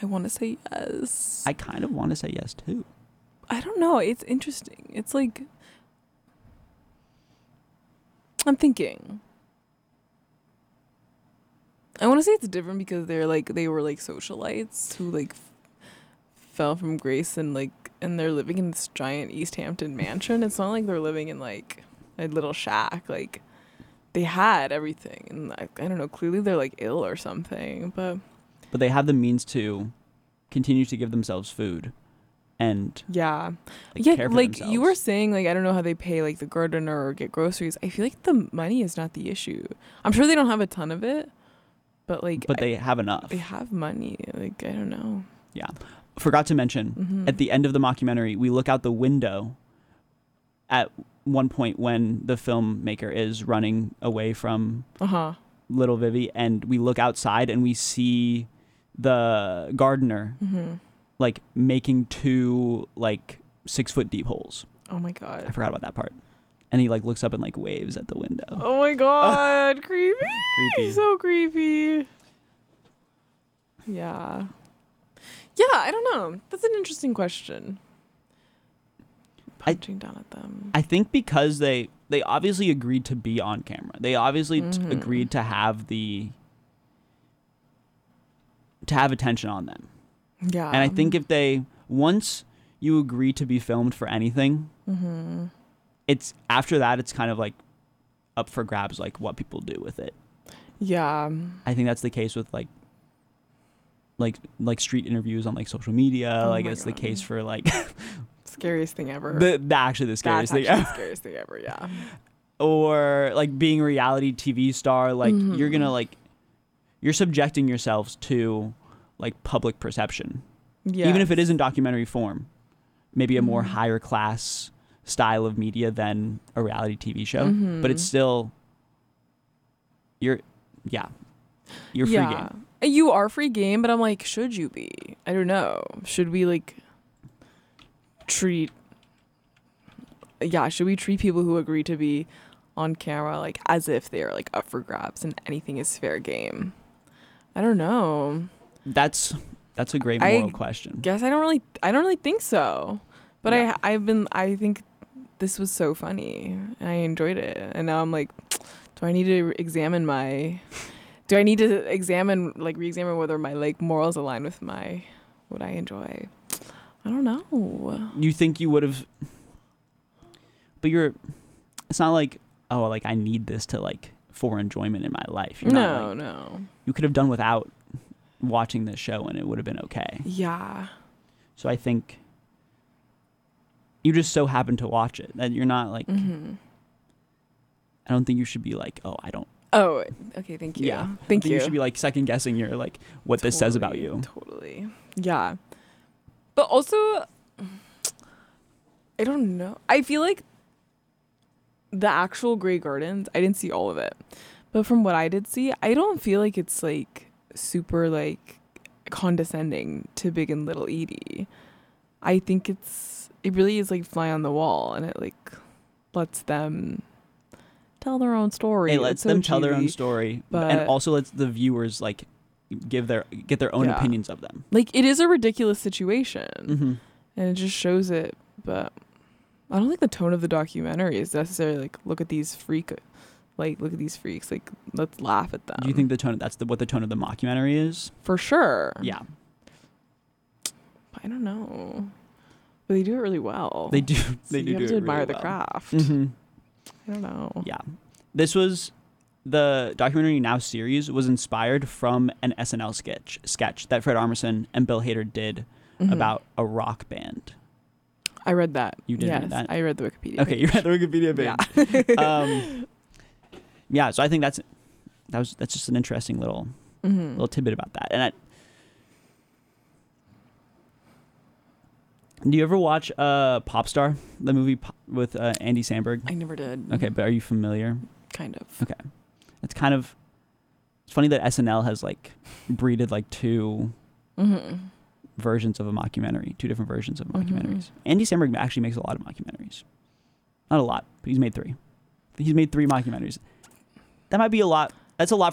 I want to say yes. I kind of want to say yes too. I don't know. It's interesting. It's like, I'm thinking. I want to say it's different because they were like socialites who like fell from grace and they're living in this giant East Hampton mansion. It's not like they're living in like a little shack. Like they had everything, and like, I don't know. Clearly they're like ill or something, but they have the means to continue to give themselves food and yeah, care for like themselves. you were saying, like I don't know how they pay like the gardener or get groceries. I feel like the money is not the issue. I'm sure they don't have a ton of it, but they have enough. They have money. Like I don't know. Yeah. Forgot to mention, at the end of the mockumentary, we look out the window at one point when the filmmaker is running away from little Vivi, and we look outside and we see the gardener like making 2 like 6-foot deep holes. Oh my god. I forgot about that part. And he like looks up and like waves at the window. Oh my god, creepy. Creepy. So creepy. Yeah. Yeah, I don't know. That's an interesting question. Punching down at them. I think because they obviously agreed to be on camera. They obviously agreed to have attention on them. Yeah. And I think if once you agree to be filmed for anything, it's after that it's kind of like up for grabs, like what people do with it. Yeah. I think that's the case with like street interviews on like social media. Like it's the case for like scariest thing ever. Actually the scariest thing ever. The scariest thing ever, yeah. Or like being a reality TV star, like you're gonna like you're subjecting yourselves to like public perception. Yeah. Even if it is in documentary form. Maybe a more higher class style of media than a reality TV show. But it's still you're free game. You are free game, but I'm like, should you be? I don't know. Should we like treat people who agree to be on camera like as if they are like up for grabs and anything is fair game? I don't know. That's a great moral question. Guess I don't really think so. But yeah. I think this was so funny and I enjoyed it. And now I'm like, do I need to re-examine whether my like morals align with what I enjoy? I don't know. You think you would have, but it's not like, oh, like I need this to like for enjoyment in my life. No. You could have done without watching this show and it would have been okay. Yeah. So I think you just so happen to watch it that you're not like, I don't think you should be like, oh, I don't. Oh, okay. Thank you. Yeah. Thank you. You should be like second guessing your like what this says about you. Totally. Yeah. But also, I don't know. I feel like the actual Grey Gardens, I didn't see all of it. But from what I did see, I don't feel like it's like super like condescending to Big and Little Edie. I think it really is like fly on the wall, and it like lets them tell their own story. It lets them tell their own story, and also lets the viewers like get their own opinions of them. Like it is a ridiculous situation, and it just shows it. But I don't think the tone of the documentary is necessarily like look at these freaks, like let's laugh at them. Do you think what the tone of the mockumentary is? For sure. Yeah. I don't know, but they do it really well. They do. So you have to admire the craft. I don't know. Yeah, the documentary Now series was inspired from an SNL sketch that Fred Armisen and Bill Hader did about a rock band. I read that. You did read that? I read the Wikipedia Okay, page. you read the Wikipedia page. Yeah. So I think that's just an interesting little tidbit about that. And do you ever watch Popstar, the movie with Andy Samberg? I never did. Okay, but are you familiar? Kind of. Okay. It's funny that SNL has like breeded like two versions of a mockumentary, two different versions of mockumentaries. Andy Samberg actually makes a lot of mockumentaries. Not a lot, but he's made 3. He's made 3 mockumentaries. That might be a lot. That's a lot